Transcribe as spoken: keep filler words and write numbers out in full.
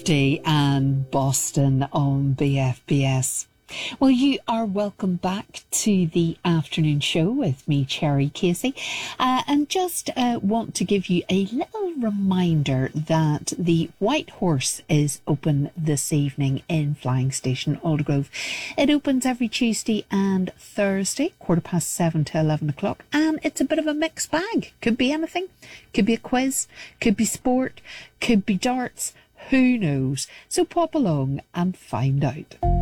Day and Boston on B F B S. Well, you are welcome back to the afternoon show with me, Cherry Casey, uh, and just uh, want to give you a little reminder that the White Horse is open this evening in Flying Station Aldergrove. It opens every Tuesday and Thursday, quarter past seven to eleven o'clock, and it's a bit of a mixed bag. Could be anything. Could be a quiz, could be sport, could be darts, who knows? So pop along and find out.